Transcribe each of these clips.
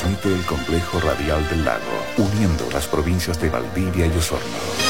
Transmite el complejo radial del lago, uniendo las provincias de Valdivia y Osorno.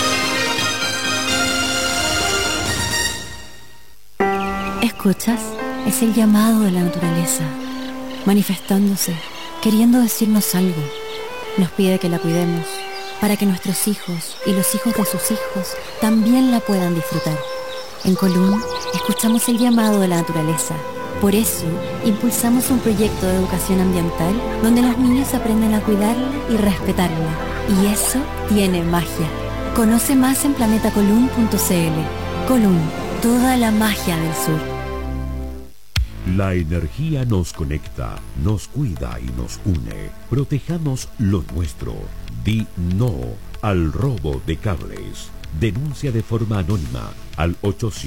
¿Escuchas? Es el llamado de la naturaleza, manifestándose, queriendo decirnos algo. Nos pide que la cuidemos, para que nuestros hijos y los hijos de sus hijos también la puedan disfrutar. En Colún, escuchamos el llamado de la naturaleza. Por eso, impulsamos un proyecto de educación ambiental donde los niños aprenden a cuidarla y respetarla. Y eso tiene magia. Conoce más en planetacolún.cl. Colún, toda la magia del sur. La energía nos conecta, nos cuida y nos une. Protejamos lo nuestro. Di no al robo de cables. Denuncia de forma anónima al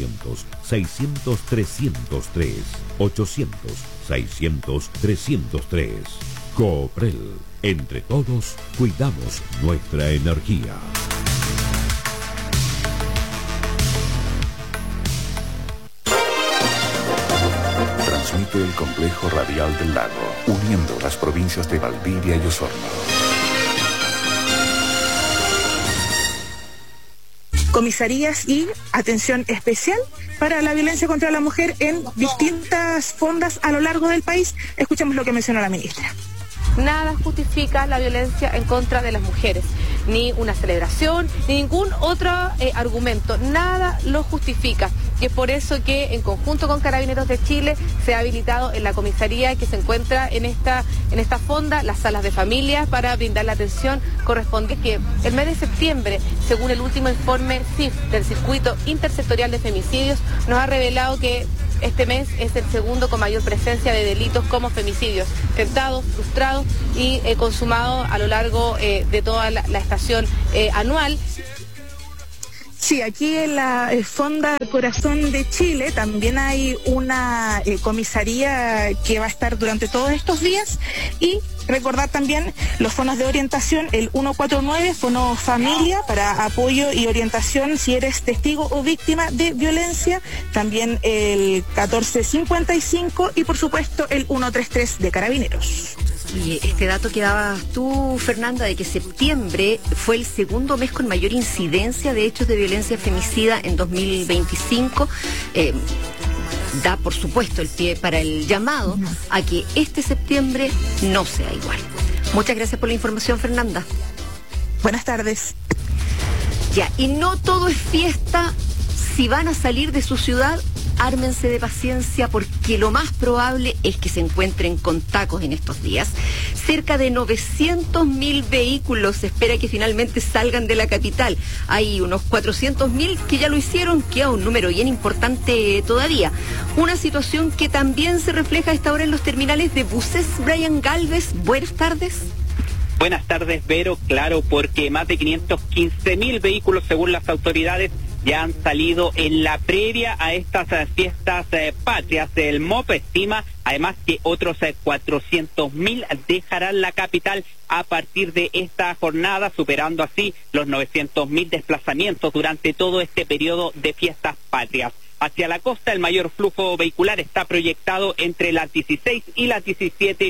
800-600-303. 800-600-303. Cooprel. Entre todos, cuidamos nuestra energía. Transmite el complejo radial del lago, uniendo las provincias de Valdivia y Osorno. Comisarías y atención especial para la violencia contra la mujer en distintas fondas a lo largo del país. Escuchemos lo que mencionó la ministra. Nada justifica la violencia en contra de las mujeres, ni una celebración, ni ningún otro argumento, nada lo justifica. Y es por eso que en conjunto con Carabineros de Chile se ha habilitado en la comisaría que se encuentra en esta fonda las salas de familia para brindar la atención correspondiente. Que el mes de septiembre, según el último informe CIF del Circuito Intersectorial de Femicidios, nos ha revelado que este mes es el segundo con mayor presencia de delitos como femicidios, tentados, frustrados y consumados a lo largo de toda la estación anual. Sí, aquí en la Fonda Corazón de Chile también hay una comisaría que va a estar durante todos estos días, y recordar también los fonos de orientación, el 149, Fono Familia, para apoyo y orientación si eres testigo o víctima de violencia, también el 1455 y por supuesto el 133 de Carabineros. Y este dato que dabas tú, Fernanda, de que septiembre fue el segundo mes con mayor incidencia de hechos de violencia femicida en 2025, da por supuesto el pie para el llamado a que este septiembre no sea igual. Muchas gracias por la información, Fernanda. Buenas tardes. Ya, y no todo es fiesta. Si van a salir de su ciudad, ármense de paciencia, porque lo más probable es que se encuentren con tacos en estos días. Cerca de 900.000 vehículos se espera que finalmente salgan de la capital. Hay unos 400.000 que ya lo hicieron, queda un número bien importante todavía. Una situación que también se refleja a esta hora en los terminales de buses. Brian Galvez, buenas tardes. Buenas tardes, Vero. Claro, porque más de 515.000 vehículos, según las autoridades, ya han salido en la previa a estas fiestas patrias. El MOP estima además que otros 400.000 dejarán la capital a partir de esta jornada, superando así los 900.000 desplazamientos durante todo este periodo de fiestas patrias. Hacia la costa, el mayor flujo vehicular está proyectado entre las 16 y las 17,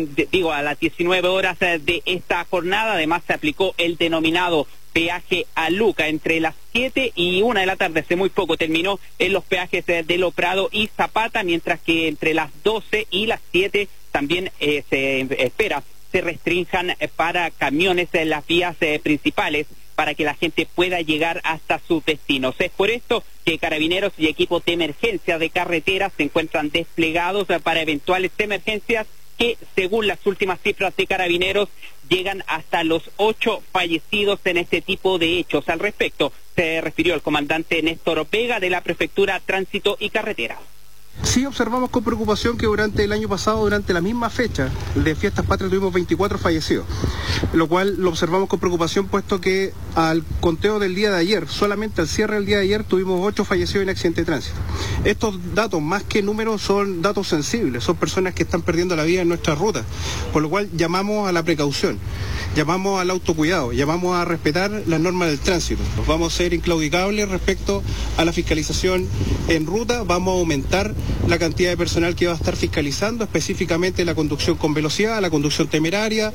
a las 19 horas de esta jornada. Además, se aplicó el denominado peaje a Luca entre las 7 y 1 de la tarde, hace muy poco terminó en los peajes de Lo Prado y Zapata, mientras que entre las 12 y las 7 también se espera se restrinjan para camiones en las vías principales para que la gente pueda llegar hasta sus destinos. Es por esto que Carabineros y equipos de emergencia de carreteras se encuentran desplegados para eventuales emergencias que, según las últimas cifras de Carabineros, llegan hasta los 8 fallecidos en este tipo de hechos. Al respecto, se refirió el comandante Néstor Vega de la Prefectura Tránsito y Carretera. Sí, observamos con preocupación que durante el año pasado, durante la misma fecha de Fiestas Patrias, tuvimos 24 fallecidos, lo cual lo observamos con preocupación, puesto que al conteo del día de ayer, solamente al cierre del día de ayer, tuvimos 8 fallecidos en accidente de tránsito. Estos datos, más que números, son datos sensibles, son personas que están perdiendo la vida en nuestra ruta, por lo cual llamamos a la precaución. llamamos al autocuidado, llamamos a respetar las normas del tránsito. Vamos a ser inclaudicables respecto a la fiscalización en ruta, vamos a aumentar la cantidad de personal que va a estar fiscalizando, específicamente la conducción con velocidad, la conducción temeraria.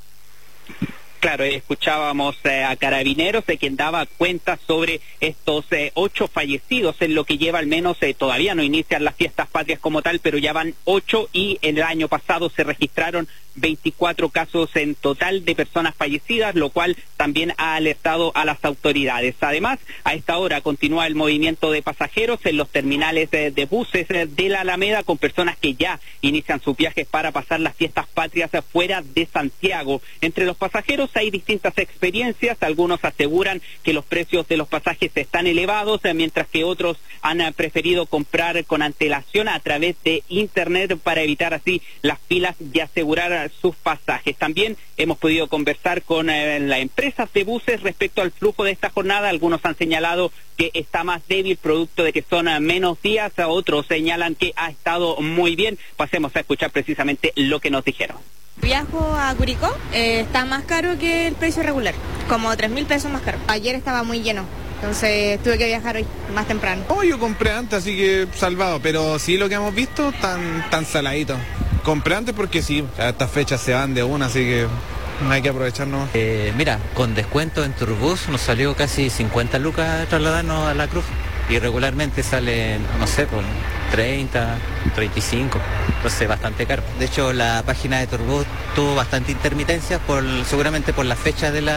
Claro, escuchábamos a Carabineros, de quien daba cuenta sobre estos 8 fallecidos, en lo que lleva al menos, todavía no inician las fiestas patrias como tal, pero ya van 8 y en el año pasado se registraron 24 casos en total de personas fallecidas, lo cual también ha alertado a las autoridades. Además, a esta hora continúa el movimiento de pasajeros en los terminales de buses de la Alameda, con personas que ya inician sus viajes para pasar las fiestas patrias fuera de Santiago. Entre los pasajeros hay distintas experiencias, algunos aseguran que los precios de los pasajes están elevados, mientras que otros han preferido comprar con antelación a través de internet para evitar así las filas y asegurar sus pasajes. También hemos podido conversar con las empresas de buses respecto al flujo de esta jornada. Algunos han señalado que está más débil producto de que son menos días, otros señalan que ha estado muy bien. Pasemos a escuchar precisamente lo que nos dijeron. Viajo a Curicó, está más caro que el precio regular, como 3.000 pesos más caro. Ayer estaba muy lleno, entonces tuve que viajar hoy más temprano. Oh, yo compré antes, así que salvado, pero sí lo que hemos visto tan saladito. Compré antes porque sí, a estas fechas se van de una, así que hay que aprovecharnos. Mira, con descuento en Turbus nos salió casi 50 lucas trasladarnos a la Cruz. Y regularmente salen, no sé, por 30, 35, entonces bastante caro. De hecho, la página de Turbus tuvo bastante intermitencia, seguramente por la fecha de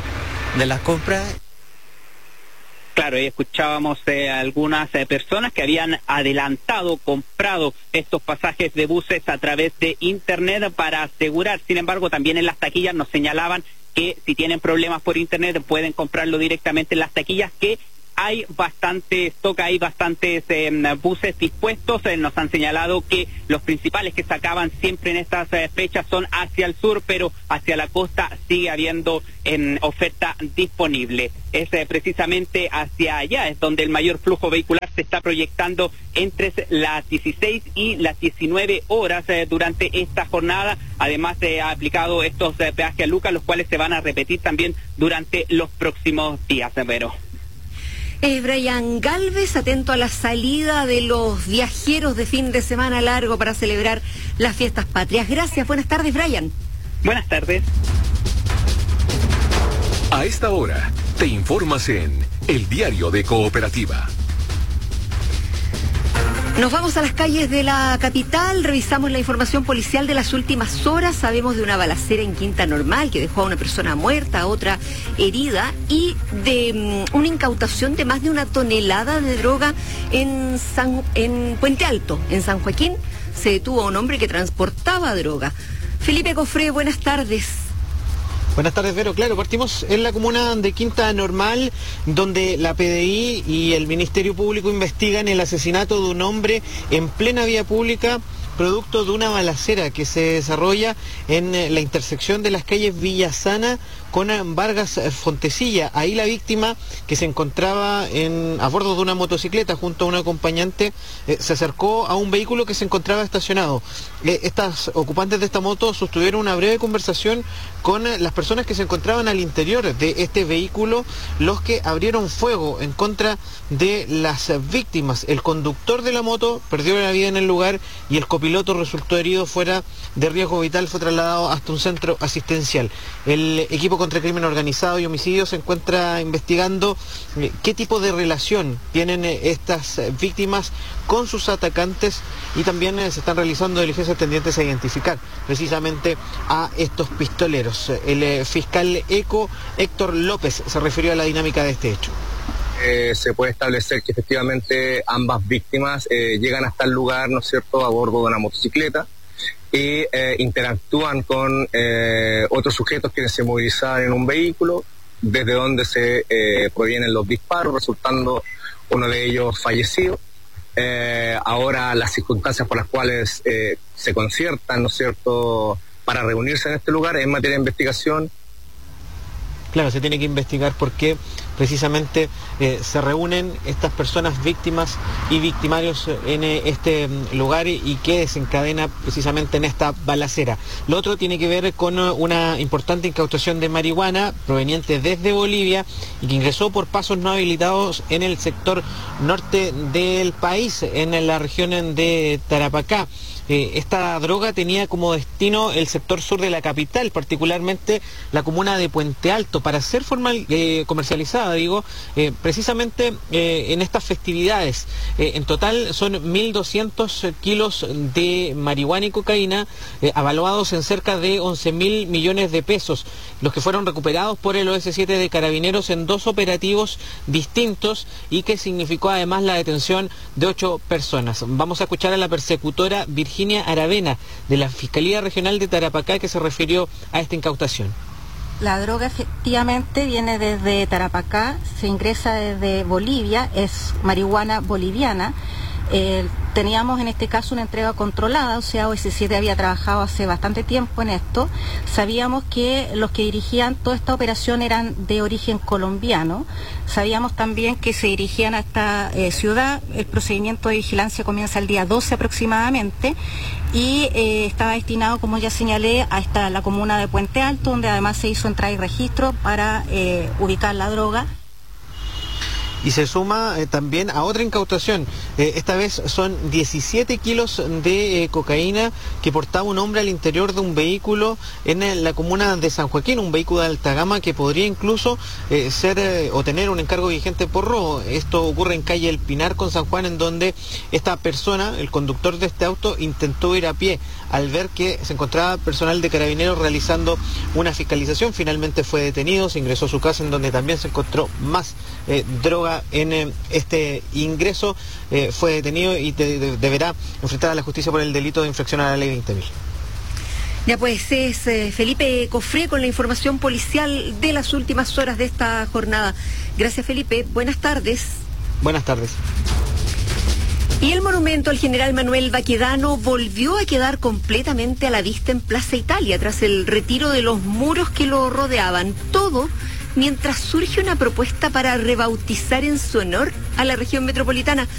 las compras. Claro, y escuchábamos algunas personas que habían comprado estos pasajes de buses a través de internet para asegurar. Sin embargo, también en las taquillas nos señalaban que si tienen problemas por internet pueden comprarlo directamente en las taquillas, que hay bastante stock, hay bastantes buses dispuestos. Nos han señalado que los principales que sacaban siempre en estas fechas son hacia el sur, pero hacia la costa sigue habiendo oferta disponible. Es precisamente hacia allá es donde el mayor flujo vehicular se está proyectando entre las 16 y las 19 horas durante esta jornada. Además se ha aplicado estos peajes a Lucas, los cuales se van a repetir también durante los próximos días, Vero. Brian Galvez, atento a la salida de los viajeros de fin de semana largo para celebrar las fiestas patrias. Gracias, buenas tardes, Brian. Buenas tardes. A esta hora te informas en El Diario de Cooperativa. Nos vamos a las calles de la capital, revisamos la información policial de las últimas horas, sabemos de una balacera en Quinta Normal que dejó a una persona muerta, a otra herida, y de una incautación de más de 1 tonelada de droga en Puente Alto, en San Joaquín. Se detuvo a un hombre que transportaba droga. Felipe Cofré, buenas tardes. Buenas tardes, Vero. Claro, partimos en la comuna de Quinta Normal, donde la PDI y el Ministerio Público investigan el asesinato de un hombre en plena vía pública, producto de una balacera que se desarrolla en la intersección de las calles Villasana con Vargas Fontecilla. Ahí la víctima, que se encontraba a bordo de una motocicleta junto a un acompañante, se acercó a un vehículo que se encontraba estacionado. Estas ocupantes de esta moto sostuvieron una breve conversación con las personas que se encontraban al interior de este vehículo, los que abrieron fuego en contra de las víctimas. El conductor de la moto perdió la vida en el lugar y el copiloto resultó herido fuera de riesgo vital, fue trasladado hasta un centro asistencial. El equipo contra el crimen organizado y homicidio se encuentra investigando qué tipo de relación tienen estas víctimas con sus atacantes, y también se están realizando diligencias tendientes a identificar precisamente a estos pistoleros. El fiscal ECO, Héctor López, se refirió a la dinámica de este hecho. Se puede establecer que efectivamente ambas víctimas llegan hasta el lugar, ¿no es cierto?, a bordo de una motocicleta, y interactúan con otros sujetos que se movilizaban en un vehículo, desde donde se provienen los disparos, resultando uno de ellos fallecido. Ahora las circunstancias por las cuales se conciertan, ¿no es cierto?, para reunirse en este lugar en materia de investigación. Claro, se tiene que investigar por qué precisamente se reúnen estas personas víctimas y victimarios en este lugar y que desencadena precisamente en esta balacera. Lo otro tiene que ver con una importante incautación de marihuana proveniente desde Bolivia y que ingresó por pasos no habilitados en el sector norte del país, en la región de Tarapacá. Esta droga tenía como destino el sector sur de la capital, particularmente la comuna de Puente Alto, para ser comercializada, precisamente en estas festividades. En total son 1.200 kilos de marihuana y cocaína, avaluados en cerca de 11.000 millones de pesos, los que fueron recuperados por el OS7 de Carabineros en 2 operativos distintos y que significó además la detención de 8 personas. Vamos a escuchar a la persecutora Virginia Aravena, de la Fiscalía Regional de Tarapacá, que se refirió a esta incautación. La droga efectivamente viene desde Tarapacá, se ingresa desde Bolivia, es marihuana boliviana. Teníamos en este caso una entrega controlada, o sea, OS7 había trabajado hace bastante tiempo en esto. Sabíamos que los que dirigían toda esta operación eran de origen colombiano. Sabíamos también que se dirigían a esta ciudad. El procedimiento de vigilancia comienza el día 12 aproximadamente y estaba destinado, como ya señalé, a la comuna de Puente Alto, donde además se hizo entrada y registro para ubicar la droga. Y se suma también a otra incautación. Esta vez son 17 kilos de cocaína que portaba un hombre al interior de un vehículo en la comuna de San Joaquín, un vehículo de alta gama que podría incluso ser o tener un encargo vigente por robo. Esto ocurre en calle El Pinar con San Juan, en donde esta persona, el conductor de este auto, intentó ir a pie. Al ver que se encontraba personal de Carabineros realizando una fiscalización, finalmente fue detenido, se ingresó a su casa, en donde también se encontró más droga en este ingreso. Fue detenido y deberá enfrentar a la justicia por el delito de infracción a la ley 20.000. Ya pues, es Felipe Cofré con la información policial de las últimas horas de esta jornada. Gracias, Felipe. Buenas tardes. Buenas tardes. Y el monumento al general Manuel Baquedano volvió a quedar completamente a la vista en Plaza Italia tras el retiro de los muros que lo rodeaban. Todo mientras surge una propuesta para rebautizar en su honor a la región metropolitana.